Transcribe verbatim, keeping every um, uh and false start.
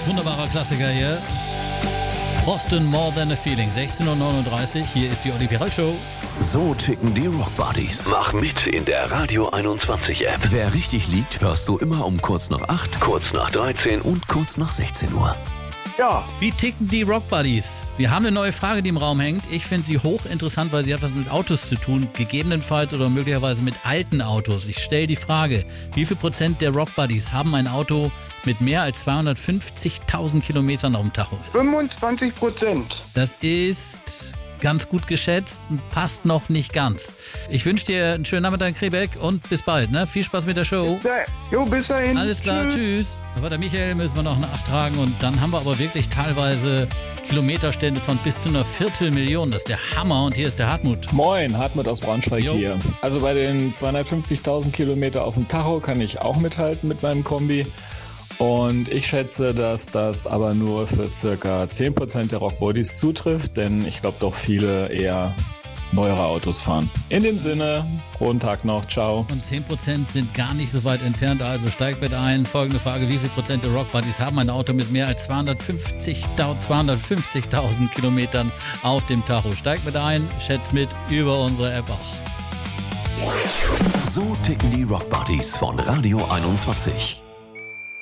Wunderbarer Klassiker hier. Boston More Than a Feeling. sechzehn Uhr neununddreißig. Hier ist die Olli Pirol Show. So ticken die Rock Buddies. Mach mit in der Radio einundzwanzig App. Wer richtig liegt, hörst du immer um kurz nach acht, Kurz nach dreizehn und kurz nach sechzehn Uhr. Ja, Wie ticken die Rock Buddies? Wir haben eine neue Frage, die im Raum hängt. Ich finde sie hochinteressant, weil sie hat was mit Autos zu tun. Gegebenenfalls oder möglicherweise mit alten Autos. Ich stelle die Frage, wie viel Prozent der Rock Buddies haben ein Auto mit mehr als zweihundertfünfzigtausend Kilometern auf dem Tacho? fünfundzwanzig Prozent. Das ist ganz gut geschätzt, passt noch nicht ganz. Ich wünsche dir einen schönen Nachmittag in Krebeck und bis bald. Ne? Viel Spaß mit der Show. Bis dahin. Jo, bis dahin. Alles klar, tschüss. tschüss. Da war der Michael, müssen wir noch nachtragen und dann haben wir aber wirklich teilweise Kilometerstände von bis zu einer Viertelmillion. Das ist der Hammer und hier ist der Hartmut. Moin, Hartmut aus Braunschweig Jo. hier. Also bei den zweihundertfünfzigtausend Kilometer auf dem Tacho kann ich auch mithalten mit meinem Kombi. Und ich schätze, dass das aber nur für circa zehn Prozent der Rockbodies zutrifft, denn ich glaube doch viele eher neuere Autos fahren. In dem Sinne, frohen Tag noch, ciao. Und zehn Prozent sind gar nicht so weit entfernt, also steigt mit ein. Folgende Frage, wie viel Prozent der Rock Buddies haben ein Auto mit mehr als zweihundertfünfzigtausend Kilometern auf dem Tacho? Steigt mit ein, schätzt mit über unsere App auch. So ticken die Rock Buddies von Radio einundzwanzig.